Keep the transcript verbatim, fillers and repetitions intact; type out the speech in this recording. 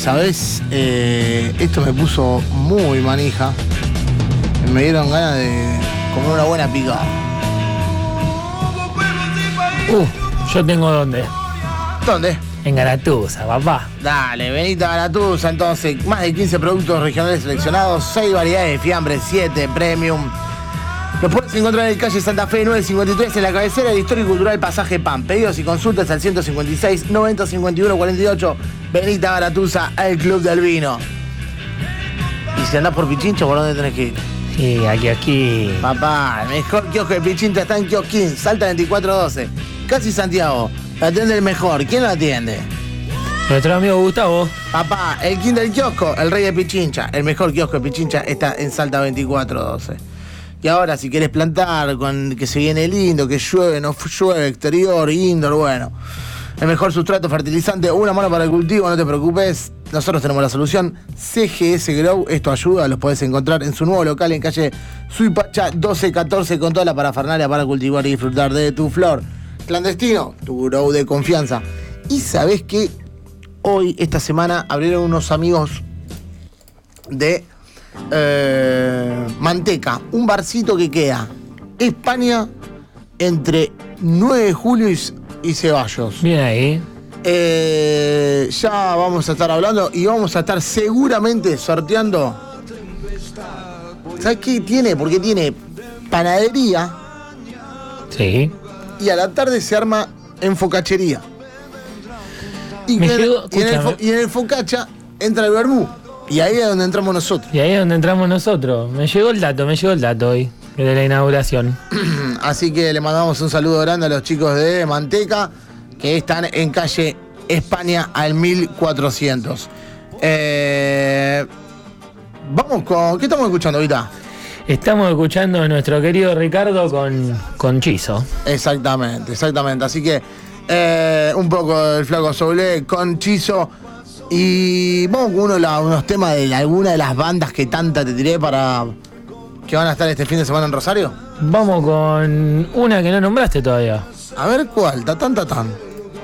¿Sabés? Eh, esto me puso muy manija. Me dieron ganas de comer una buena picada. Uh, yo tengo dónde. ¿Dónde? En Garatuza, papá. Dale, venite a Garatuza entonces. Más de quince productos regionales seleccionados, seis variedades de fiambre, siete premium. Los puedes encontrar en calle Santa Fe nueve cincuenta y tres en la cabecera del Histórico y Cultural Pasaje Pan. Pedidos y consultas al ciento cincuenta y seis, noventa, cincuenta y uno, cuarenta y ocho. Venite a Garatuza, al Club del Vino. Y si andás por Pichincha, ¿por dónde tenés que ir? Sí, aquí, aquí. Papá, el mejor kiosco de Pichincha está en Kiosquín, Salta veinticuatro doce. Casi Santiago. La atiende el mejor. ¿Quién lo atiende? Nuestro amigo Gustavo. Papá, el king del kiosco, el rey de Pichincha. El mejor kiosco de Pichincha está en Salta veinticuatro doce. Y ahora, si querés plantar, con que se viene lindo, que llueve, no llueve, exterior, indoor, bueno. El mejor sustrato fertilizante, una mano para el cultivo, no te preocupes. Nosotros tenemos la solución. C G S Grow, esto ayuda, los podés encontrar en su nuevo local en calle Suipacha doce catorce con toda la parafernalia para cultivar y disfrutar de tu flor. Clandestino, tu grow de confianza. Y sabés que hoy, esta semana, abrieron unos amigos de eh, Manteca, un barcito que queda España entre nueve de julio y, y Ceballos. Bien ahí. Eh, ya vamos a estar hablando y vamos a estar seguramente sorteando. ¿Sabes qué tiene? Porque tiene panadería. Sí. Y a la tarde se arma en focachería. Y, Me en, llegó, y, en el, fo- y en el focacha entra el vermú. Y ahí es donde entramos nosotros. Y ahí es donde entramos nosotros. Me llegó el dato, me llegó el dato hoy, de la inauguración. Así que le mandamos un saludo grande a los chicos de Manteca, que están en calle España al mil cuatrocientos. Eh, vamos con... ¿Qué estamos escuchando ahorita? Estamos escuchando a nuestro querido Ricardo con, con Chizo. Exactamente, exactamente. Así que eh, un poco del Flaco Soule con Chizo. Y vamos con uno de la, unos temas de alguna de las bandas que tanta te tiré para que van a estar este fin de semana en Rosario. Vamos con una que no nombraste todavía. A ver cuál, tatán tatán.